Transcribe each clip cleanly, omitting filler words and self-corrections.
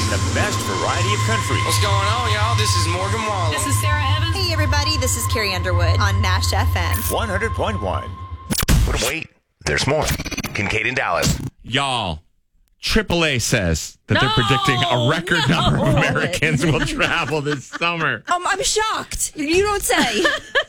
playing the best variety of country. What's going on, y'all? This is Morgan Wallen. This is Sarah Evans. Hey, everybody. This is Carrie Underwood on Nash FM. 100.1. But wait, there's more. Kincaid and Dallas. Y'all, AAA says that they're predicting a record number of Americans will travel this summer. I'm shocked. You don't say.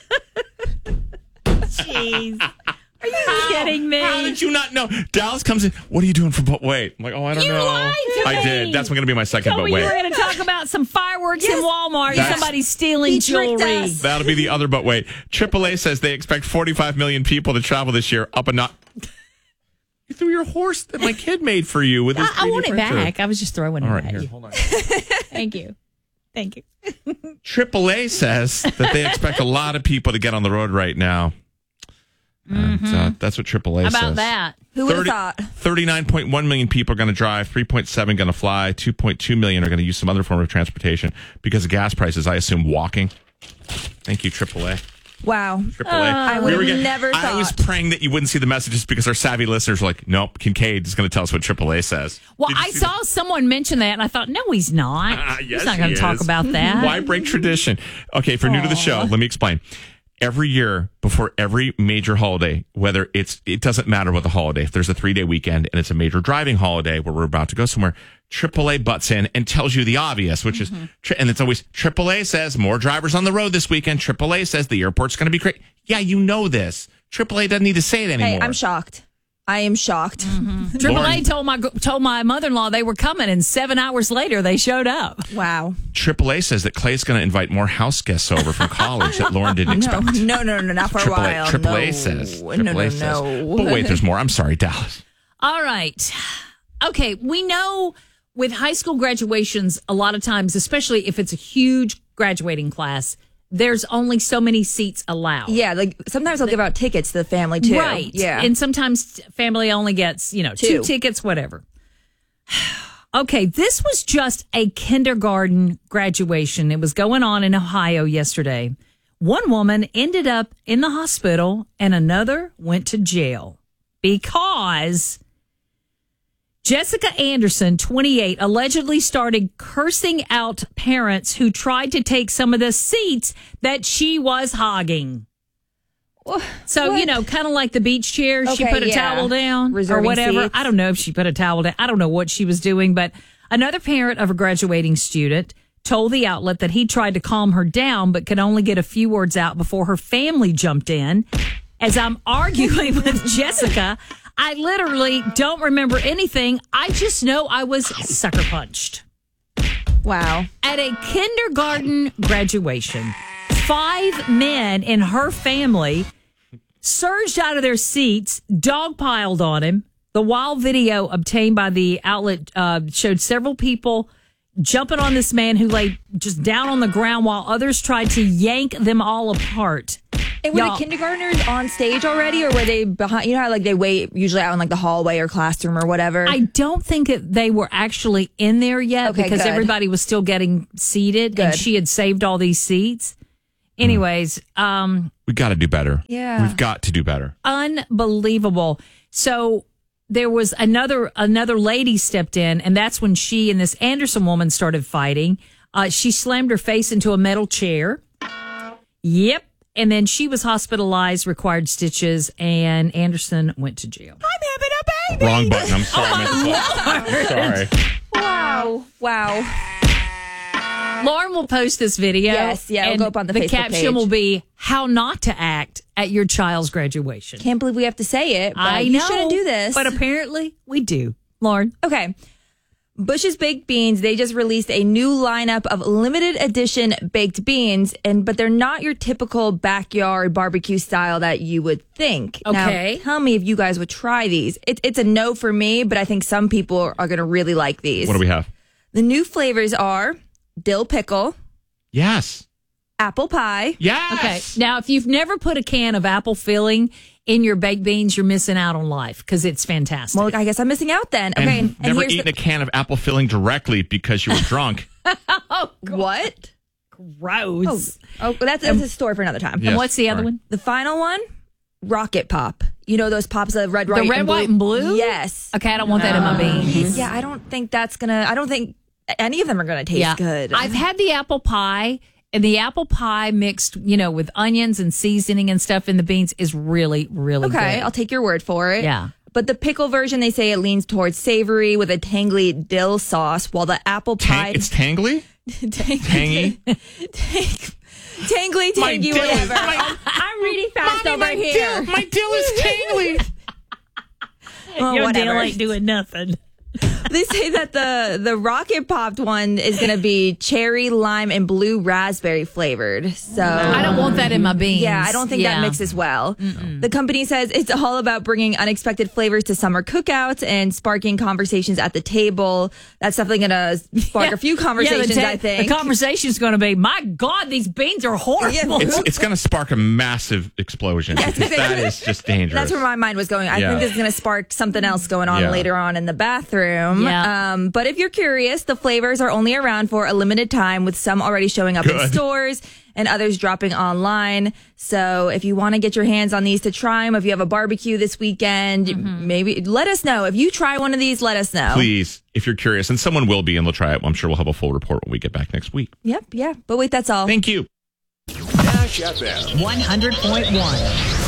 Jeez. Are you kidding me? How did you not know? Dallas comes in. What are you doing for but wait? I'm like, I don't know. You lied to I me. did. That's going to be my second Told but me wait. you were going to talk about some fireworks in Walmart. Somebody stealing He tricked jewelry. us. That'll be the other but wait. AAA says they expect 45 million people to travel this year. Up and not. You threw your horse that my kid made for you with his 3D I want it printer. back. I was just throwing it All right, at here, you. hold on. Thank you. Thank you. AAA says that they expect a lot of people to get on the road right now. And, that's what AAA How says. about that? Who would have thought? 39.1 million people are going to drive, 3.7 going to fly, 2.2 million are going to use some other form of transportation because of gas prices. I assume walking. Thank you, AAA. Wow. AAA. I would have never thought. I was praying that you wouldn't see the messages because our savvy listeners were like, nope, Kincaid is going to tell us what AAA says. Well, Did you I see saw someone mention that, and I thought, no, he's not. Yes, he's not going he to talk is. about that. Why break tradition? Okay, if you're new to the show, let me explain. Every year before every major holiday, it doesn't matter what the holiday, if there's a 3-day weekend and it's a major driving holiday where we're about to go somewhere, AAA butts in and tells you the obvious, which is, and it's always AAA says more drivers on the road this weekend. AAA says the airport's going to be great. Yeah, you know this. AAA doesn't need to say it anymore. Hey, I'm shocked. I am shocked. AAA told my mother-in-law they were coming, and 7 hours later, they showed up. Wow. AAA says that Clay's going to invite more house guests over from college that Lauren didn't expect. No, not for a while. AAA says. AAA says. No. But wait, there's more. I'm sorry, Dallas. All right. Okay, we know with high school graduations, a lot of times, especially if it's a huge graduating class, there's only so many seats allowed. Yeah, like sometimes they'll give out tickets to the family too. Right. Yeah. And sometimes family only gets, two tickets, whatever. Okay, this was just a kindergarten graduation. It was going on in Ohio yesterday. One woman ended up in the hospital and another went to jail because Jessica Anderson, 28, allegedly started cursing out parents who tried to take some of the seats that she was hogging. So, kind of like the beach chair. She Okay, put a yeah. towel down Reserving or whatever. seats. I don't know if she put a towel down. I don't know what she was doing. But another parent of a graduating student told the outlet that he tried to calm her down but could only get a few words out before her family jumped in. As I'm arguing with Jessica, I literally don't remember anything. I just know I was sucker punched. Wow. At a kindergarten graduation, 5 men in her family surged out of their seats, dogpiled on him. The wild video obtained by the outlet showed several people jumping on this man who lay just down on the ground while others tried to yank them all apart. And were the kindergartners on stage already, or were they behind? You know how they wait usually out in the hallway or classroom or whatever. I don't think that they were actually in there yet because good. everybody was still getting seated and Good. she had saved all these seats. Anyways, We got to do better. Yeah. We've got to do better. unbelievable. So there was another lady stepped in, and that's when she and this Anderson woman started fighting. She slammed her face into a metal chair. Yep. And then she was hospitalized, required stitches, and Anderson went to jail. I'm having a baby. Wrong button. I'm sorry. I'm sorry. Wow. Lauren will post this video. Yes, yeah, it'll and go up on the The Facebook caption page. will be "How not to act at your child's graduation." Can't believe we have to say it. But I know you shouldn't do this. but apparently we do. Lauren, Okay. Bush's Baked Beans, they just released a new lineup of limited edition baked beans, but they're not your typical backyard barbecue style that you would think. Okay. Now, tell me if you guys would try these. It's a no for me, but I think some people are going to really like these. What do we have? The new flavors are dill pickle, Yes. apple pie. Yes. okay. Now, if you've never put a can of apple filling in your baked beans, you're missing out on life because it's fantastic. Well, I guess I'm missing out then. And Okay. And never here's eaten a can of apple filling directly because you were drunk. what? Gross. Oh, that's a story for another time. Yeah. And what's the other Sorry. one? The final one, Rocket Pop. You know those pops of red, white, The red, white, and blue? Yes. Okay, I don't want that in my beans. Yeah, I don't think that's gonna. I don't think any of them are going to taste good. I've had the apple pie, and the apple pie mixed, with onions and seasoning and stuff in the beans is really, really good. Okay, I'll take your word for it. Yeah. But the pickle version, they say it leans towards savory with a tangly dill sauce, while the apple pie... It's tangly? Tangy? Tangly, tangy, whatever. I'm reading fast over here. My dill is tangly. Your whatever. dill ain't doing nothing. They say that the Rocket Popped one is going to be cherry, lime, and blue raspberry flavored. So I don't want that in my beans. Yeah, I don't think that mixes well. The company says it's all about bringing unexpected flavors to summer cookouts and sparking conversations at the table. That's definitely going to spark a few conversations, I think. The conversation's going to be, my God, these beans are horrible. It's going to spark a massive explosion. That is just dangerous. That's where my mind was going. I think this is going to spark something else going on later on in the bathroom. Yeah. But if you're curious, the flavors are only around for a limited time, with some already showing up in stores and others dropping online. So if you want to get your hands on these to try them, if you have a barbecue this weekend, maybe let us know. If you try one of these, let us know. Please, if you're curious. And someone will be, and they'll try it. I'm sure we'll have a full report when we get back next week. Yep, yeah. But wait, that's all. Thank you. Dash FM 100.1.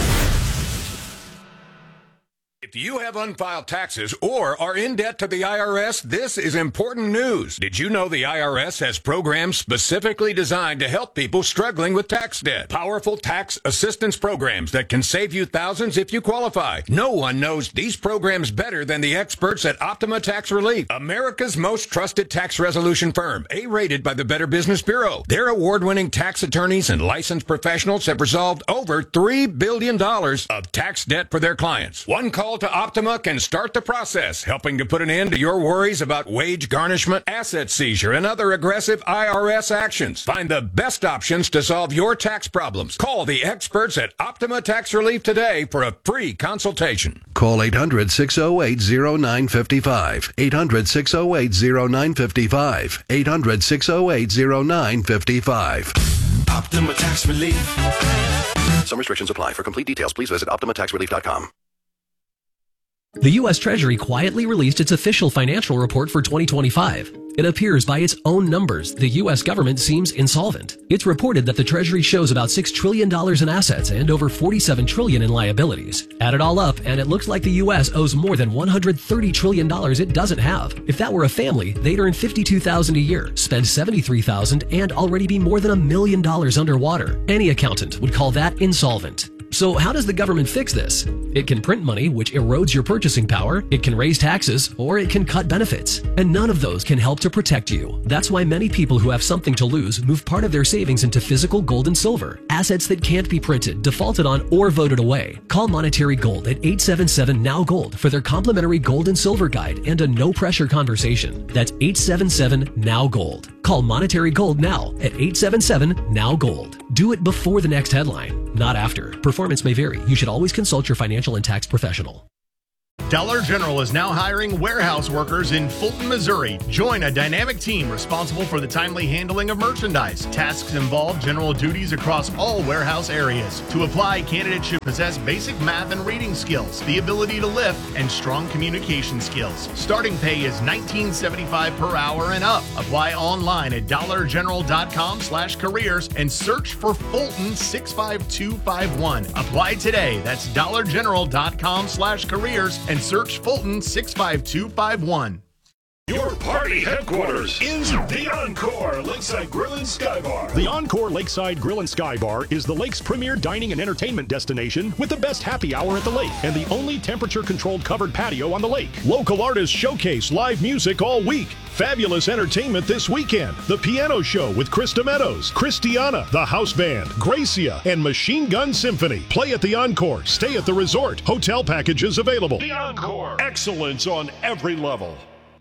If you have unfiled taxes or are in debt to the IRS, this is important news. Did you know the IRS has programs specifically designed to help people struggling with tax debt? Powerful tax assistance programs that can save you thousands if you qualify. No one knows these programs better than the experts at Optima Tax Relief, America's most trusted tax resolution firm, A-rated by the Better Business Bureau. Their award-winning tax attorneys and licensed professionals have resolved over $3 billion of tax debt for their clients. One call to Optima can start the process, helping to put an end to your worries about wage garnishment, asset seizure, and other aggressive IRS actions. Find the best options to solve your tax problems. Call the experts at Optima Tax Relief today for a free consultation. Call 800-608-0955. 800-608-0955. 800-608-0955. Optima Tax Relief. Some restrictions apply. For complete details, please visit OptimaTaxRelief.com. The U.S. Treasury quietly released its official financial report for 2025. It appears by its own numbers, the U.S. government seems insolvent. It's reported that the Treasury shows about $6 trillion in assets and over $47 trillion in liabilities. Add it all up, and it looks like the U.S. owes more than $130 trillion it doesn't have. If that were a family, they'd earn $52,000 a year, spend $73,000, and already be more than $1 million underwater. Any accountant would call that insolvent. So how does the government fix this? It can print money, which erodes your purchasing power, it can raise taxes, or it can cut benefits. And none of those can help to protect you. That's why many people who have something to lose move part of their savings into physical gold and silver, assets that can't be printed, defaulted on, or voted away. Call Monetary Gold at 877-NOW-GOLD for their complimentary gold and silver guide and a no-pressure conversation. That's 877-NOW-GOLD. Call Monetary Gold now at 877-NOW-GOLD. Do it before the next headline, not after. Performance may vary. You should always consult your financial and tax professional. Dollar General is now hiring warehouse workers in Fulton, Missouri. Join a dynamic team responsible for the timely handling of merchandise. Tasks involve general duties across all warehouse areas. To apply, candidates should possess basic math and reading skills, the ability to lift, and strong communication skills. Starting pay is $19.75 per hour and up. Apply online at dollargeneral.com/careers and search for Fulton 65251. Apply today. That's dollargeneral.com/careers and search Fulton 65251. Your party headquarters is the Encore Lakeside Grill and Sky Bar. The Encore Lakeside Grill and Sky Bar is the lake's premier dining and entertainment destination with the best happy hour at the lake and the only temperature-controlled covered patio on the lake. Local artists showcase live music all week. Fabulous entertainment this weekend. The Piano Show with Krista Meadows, Christiana, the House Band, Gracia, and Machine Gun Symphony. Play at the Encore. Stay at the resort. Hotel packages available. The Encore. Excellence on every level.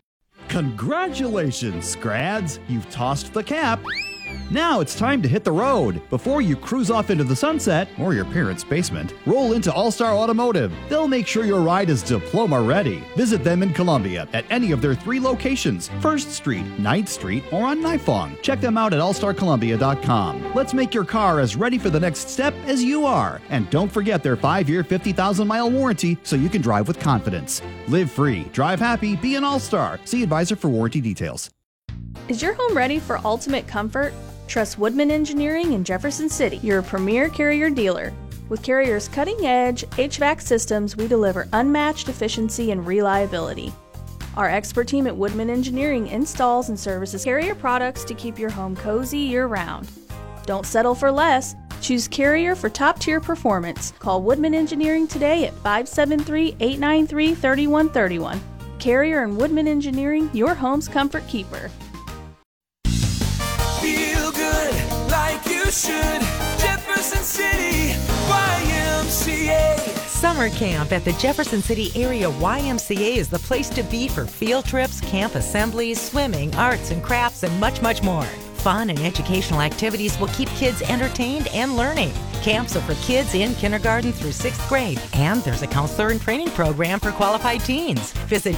Congratulations, Scrads! You've tossed the cap. Now it's time to hit the road. Before you cruise off into the sunset or your parents' basement, roll into All-Star Automotive. They'll make sure your ride is diploma ready. Visit them in Columbia at any of their 3 locations, 1st Street, 9th Street, or on Nifong. Check them out at allstarcolumbia.com. Let's make your car as ready for the next step as you are. And don't forget their 5-year, 50,000-mile warranty so you can drive with confidence. Live free, drive happy, be an All-Star. See advisor for warranty details. Is your home ready for ultimate comfort? Trust Woodman Engineering in Jefferson City, your premier Carrier dealer. With Carrier's cutting-edge HVAC systems, we deliver unmatched efficiency and reliability. Our expert team at Woodman Engineering installs and services Carrier products to keep your home cozy year-round. Don't settle for less. Choose Carrier for top-tier performance. Call Woodman Engineering today at 573-893-3131. Carrier and Woodman Engineering, your home's comfort keeper. Feel good like you should. Jefferson City YMCA. Summer camp at the Jefferson City Area YMCA is the place to be for field trips, camp assemblies, swimming, arts and crafts, and much, much more. Fun and educational activities will keep kids entertained and learning. Camps are for kids in kindergarten through 6th grade, and there's a counselor and training program for qualified teens. Visit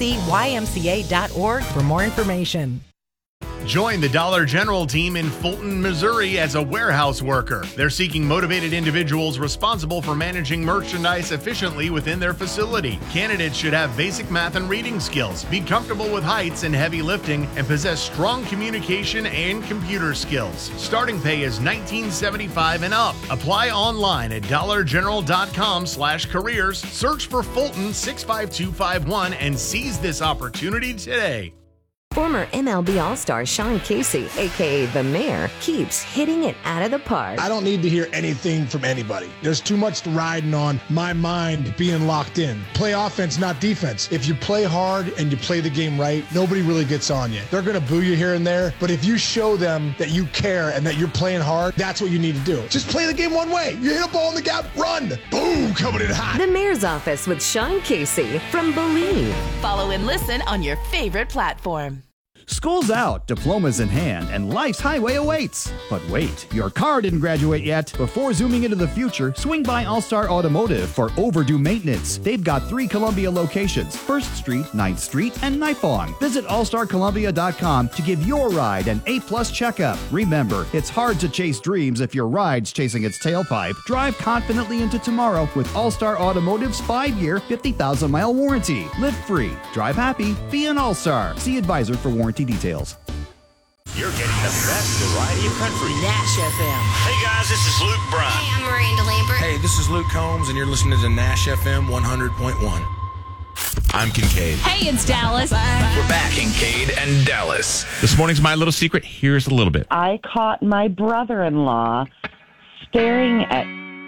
jcymca.org for more information. Join the Dollar General team in Fulton, Missouri as a warehouse worker. They're seeking motivated individuals responsible for managing merchandise efficiently within their facility. Candidates should have basic math and reading skills, be comfortable with heights and heavy lifting, and possess strong communication and computer skills. Starting pay is $19.75 and up. Apply online at dollargeneral.com/careers. Search for Fulton 65251 and seize this opportunity today. Former MLB All-Star Sean Casey, a.k.a. The Mayor, keeps hitting it out of the park. I don't need to hear anything from anybody. There's too much riding on my mind being locked in. Play offense, not defense. If you play hard and you play the game right, nobody really gets on you. They're going to boo you here and there, but if you show them that you care and that you're playing hard, that's what you need to do. Just play the game one way. You hit a ball in the gap, run. Boom, coming in hot. The Mayor's Office with Sean Casey from Believe. Follow and listen on your favorite platform. School's out, diplomas in hand, and life's highway awaits. But wait, your car didn't graduate yet. Before zooming into the future, swing by All-Star Automotive for overdue maintenance. They've got 3 Columbia locations, 1st Street, 9th Street, and Nipong. Visit allstarcolumbia.com to give your ride an A-plus checkup. Remember, it's hard to chase dreams if your ride's chasing its tailpipe. Drive confidently into tomorrow with All-Star Automotive's 5-year, 50,000-mile warranty. Live free, drive happy, be an All-Star. See advisor for warranty details. You're getting the best variety of country. Nash FM. Hey guys, this is Luke Bryan. Hey, I'm Miranda Lambert. Hey, this is Luke Combs, and you're listening to Nash FM 100.1. I'm Kincaid. Hey, it's Dallas. We're back, Kincaid and Dallas. This morning's my little secret. Here's a little bit. I caught my brother-in-law staring at...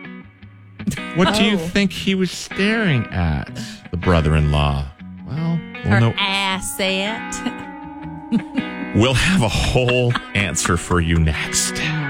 What do you think he was staring at, the brother-in-law? Well, we'll Her know. asset. We'll have a whole answer for you next.